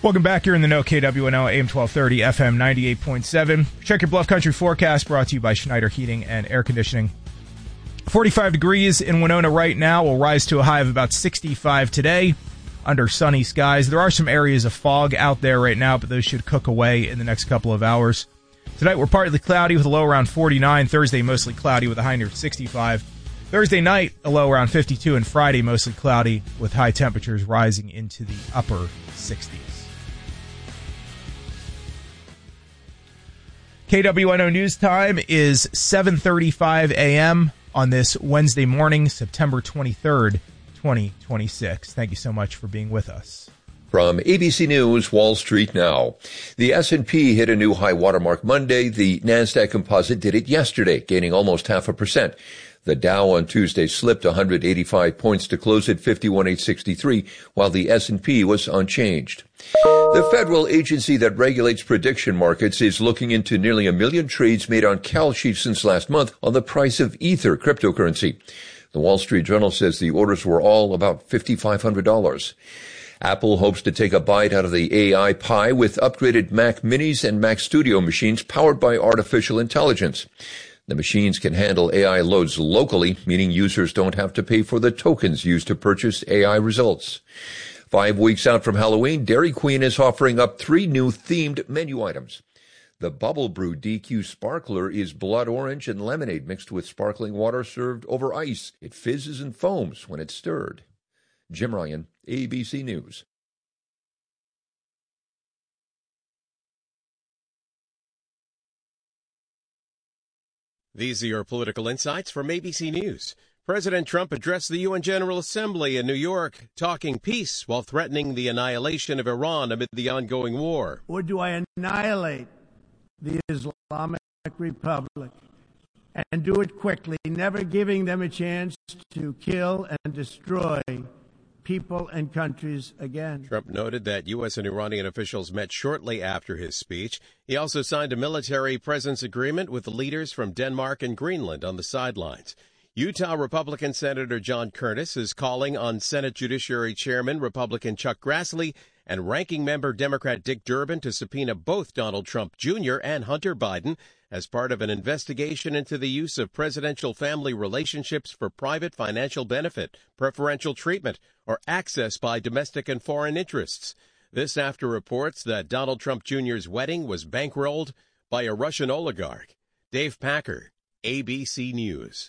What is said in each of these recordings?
Welcome back. You're in the know, KWNO, AM 1230, FM 98.7. Check your Bluff Country forecast, brought to you by Schneider Heating and Air Conditioning. 45 degrees in Winona right now. Will rise to a high of about 65 today under sunny skies. There are some areas of fog out there right now, but those should cook away in the next couple of hours. Tonight, we're partly cloudy with a low around 49. Thursday, mostly cloudy with a high near 65. Thursday night, a low around 52. And Friday, mostly cloudy with high temperatures rising into the upper 60s. KWNO News Time is 7:35 a.m. on this Wednesday morning, September 23rd, 2026. Thank you so much for being with us. From ABC News, Wall Street now. The S&P hit a new high watermark Monday. The NASDAQ Composite did it yesterday, gaining almost 0.5%. The Dow on Tuesday slipped 185 points to close at 51,863, while the S&P was unchanged. The federal agency that regulates prediction markets is looking into nearly 1 million trades made on Kalshi since last month on the price of Ether cryptocurrency. The Wall Street Journal says the orders were all about $5,500. Apple hopes to take a bite out of the AI pie with upgraded Mac Minis and Mac Studio machines powered by artificial intelligence. The machines can handle AI loads locally, meaning users don't have to pay for the tokens used to purchase AI results. 5 weeks out from Halloween, Dairy Queen is offering up 3 new themed menu items. The Bubble Brew DQ Sparkler is blood orange and lemonade mixed with sparkling water served over ice. It fizzes and foams when it's stirred. Jim Ryan, ABC News. These are your political insights from ABC News. President Trump addressed the UN General Assembly in New York, talking peace while threatening the annihilation of Iran amid the ongoing war. Or do I annihilate the Islamic Republic and do it quickly, never giving them a chance to kill and destroy people and countries again? Trump noted that U.S. and Iranian officials met shortly after his speech. He also signed a military presence agreement with the leaders from Denmark and Greenland on the sidelines. Utah Republican Senator John Curtis is calling on Senate Judiciary Chairman Republican Chuck Grassley and Ranking Member Democrat Dick Durbin to subpoena both Donald Trump Jr. and Hunter Biden as part of an investigation into the use of presidential family relationships for private financial benefit, preferential treatment, or access by domestic and foreign interests. This after reports that Donald Trump Jr.'s wedding was bankrolled by a Russian oligarch. Dave Packer, ABC News.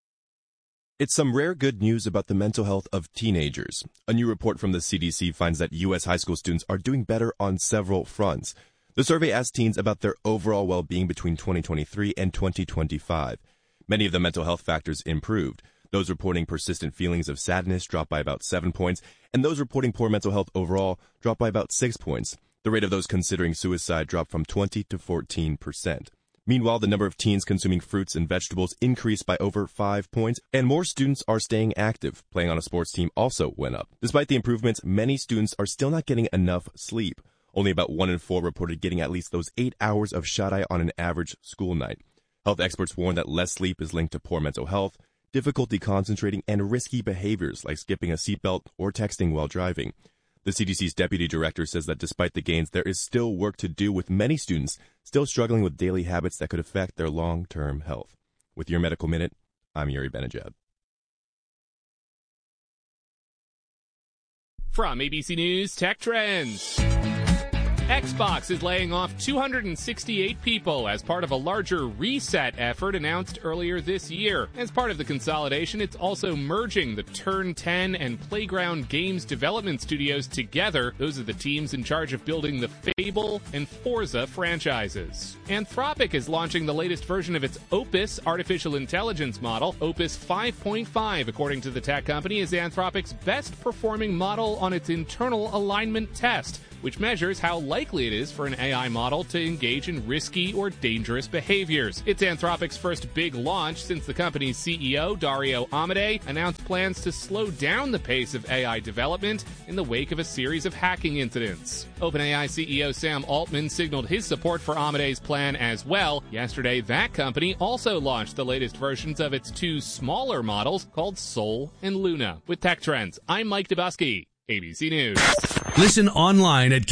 It's some rare good news about the mental health of teenagers. A new report from the CDC finds that U.S. high school students are doing better on several fronts. The survey asked teens about their overall well-being between 2023 and 2025. Many of the mental health factors improved. Those reporting persistent feelings of sadness dropped by about 7 points, and those reporting poor mental health overall dropped by about 6 points. The rate of those considering suicide dropped from 20 to 14%. Meanwhile, the number of teens consuming fruits and vegetables increased by over 5 points, and more students are staying active. Playing on a sports team also went up. Despite the improvements, many students are still not getting enough sleep. Only about 1 in 4 reported getting at least those 8 hours of shut-eye on an average school night. Health experts warn that less sleep is linked to poor mental health, difficulty concentrating, and risky behaviors like skipping a seatbelt or texting while driving. The CDC's deputy director says that despite the gains, there is still work to do with many students still struggling with daily habits that could affect their long-term health. With your Medical Minute, I'm Yuri Benajab. From ABC News Tech Trends. Xbox is laying off 268 people as part of a larger reset effort announced earlier this year. As part of the consolidation, it's also merging the Turn 10 and Playground Games development studios together. Those are the teams in charge of building the Fable and Forza franchises. Anthropic is launching the latest version of its Opus artificial intelligence model. Opus 5.5, according to the tech company, is Anthropic's best performing model on its internal alignment test, which measures how likely it is for an AI model to engage in risky or dangerous behaviors. It's Anthropic's first big launch since the company's CEO, Dario Amodei, announced plans to slow down the pace of AI development in the wake of a series of hacking incidents. OpenAI CEO Sam Altman signaled his support for Amodei's plan as well. Yesterday, that company also launched the latest versions of its 2 smaller models called Sol and Luna. With Tech Trends, I'm Mike Dubusky. ABC News. Listen online at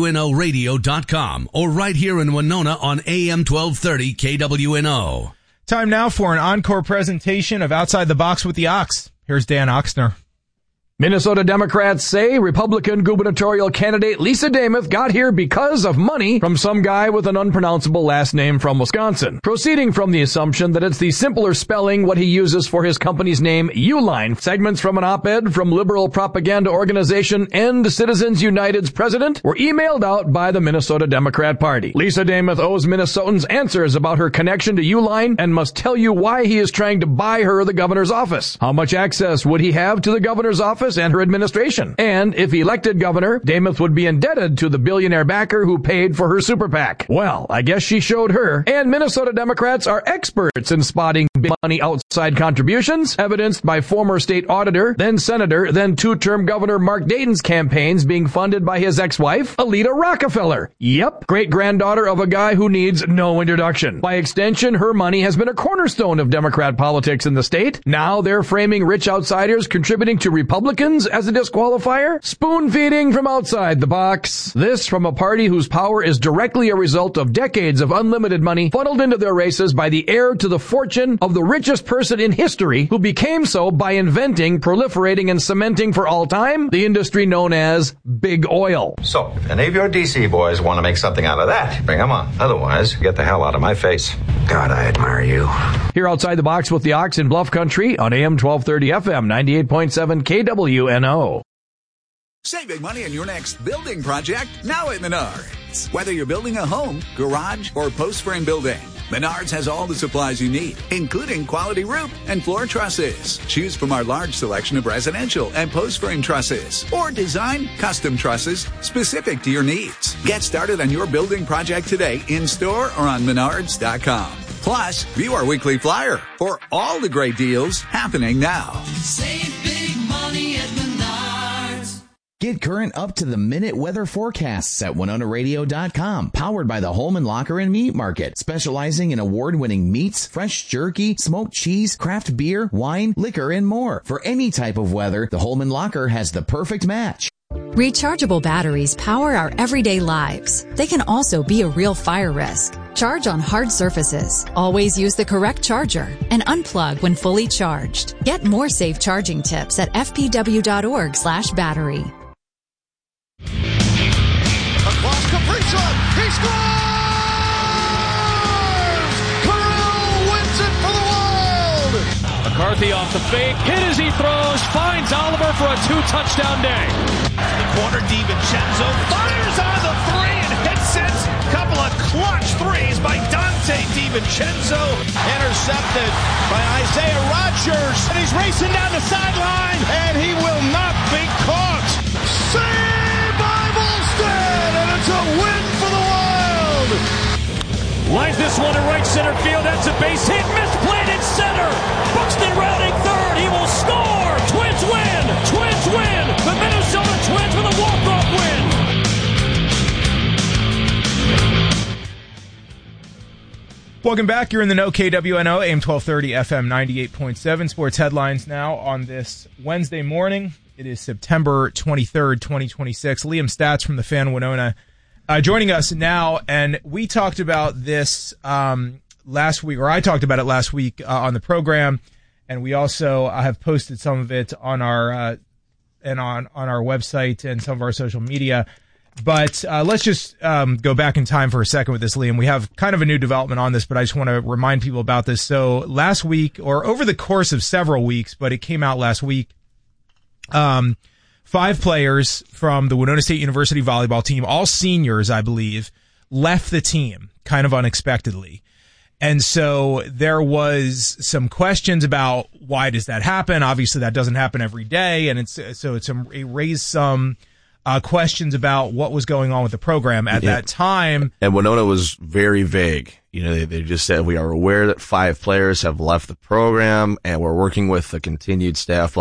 KWNOradio.com or right here in Winona on AM 1230 KWNO. Time now for an encore presentation of Outside the Box with the Ox. Here's Dan Oxner. Minnesota Democrats say Republican gubernatorial candidate Lisa Demuth got here because of money from some guy with an unpronounceable last name from Wisconsin. Proceeding from the assumption that it's the simpler spelling what he uses for his company's name, Uline. Segments from an op-ed from liberal propaganda organization End Citizens United's president were emailed out by the Minnesota Democrat Party. Lisa Demuth owes Minnesotans answers about her connection to Uline and must tell you why he is trying to buy her the governor's office. How much access would he have to the governor's office and her administration? And if elected governor, Demuth would be indebted to the billionaire backer who paid for her super PAC. Well, I guess she showed her. And Minnesota Democrats are experts in spotting big money outside contributions, evidenced by former state auditor, then senator, then two-term governor Mark Dayton's campaigns being funded by his ex-wife, Alida Rockefeller. Yep, great-granddaughter of a guy who needs no introduction. By extension, her money has been a cornerstone of Democrat politics in the state. Now they're framing rich outsiders contributing to Republicans as a disqualifier? Spoon-feeding from outside the box. This from a party whose power is directly a result of decades of unlimited money funneled into their races by the heir to the fortune of the richest person in history, who became so by inventing, proliferating, and cementing for all time the industry known as big oil. So, if any of your DC boys want to make something out of that, bring them on. Otherwise, get the hell out of my face. God, I admire you. Here outside the box with the Ox in Bluff Country on AM 1230 FM 98.7 KWNO. Save big money on your next building project now at Menards. Whether you're building a home, garage, or post-frame building, Menards has all the supplies you need, including quality roof and floor trusses. Choose from our large selection of residential and post-frame trusses, or design custom trusses specific to your needs. Get started on your building project today in-store or on Menards.com. Plus, view our weekly flyer for all the great deals happening now. Save big money at Menards. Get current up-to-the-minute weather forecasts at WinonaRadio.com. Powered by the Holman Locker and Meat Market. Specializing in award-winning meats, fresh jerky, smoked cheese, craft beer, wine, liquor, and more. For any type of weather, the Holman Locker has the perfect match. Rechargeable batteries power our everyday lives. They can also be a real fire risk. Charge on hard surfaces. Always use the correct charger and unplug when fully charged. Get more safe charging tips at fpw.org/battery. Across Kaprizov, he scores! Kirill wins it for the Wild! McCarthy off the fake, hit as he throws, finds Oliver for a 2-touchdown day. The corner, DiVincenzo fires on the three and hits it. Couple of clutch threes by Dante DiVincenzo. Intercepted by Isaiah Rodgers. And he's racing down the sideline, and he will not be caught. Saved by Volstead, and it's a win for the Wild. Lines this one to right center field. That's a base hit. Misplayed in center. Buxton rounding third. He will score. Twins win. Twins win. The Minnesota Twins with a walk-off win. Welcome back. You're in the know, KWNO, AM 1230, FM 98.7. Sports headlines now on this Wednesday morning. It is September 23rd, 2026. Liam Stats from the Fan Winona joining us now, and we talked about this last week, or I talked about it last week on the program, and we also have posted some of it on our and on our website and some of our social media. But let's just go back in time for a second with this, Liam. We have kind of a new development on this, but I just want to remind people about this. So last week, or over the course of several weeks, but it came out last week, 5 players from the Winona State University volleyball team, all seniors, I believe, left the team kind of unexpectedly. And so there was some questions about why does that happen? Obviously, that doesn't happen every day, and it raised some questions about what was going on with the program at that time. And Winona was very vague. You know, they just said, we are aware that 5 players have left the program, and we're working with the continued staff,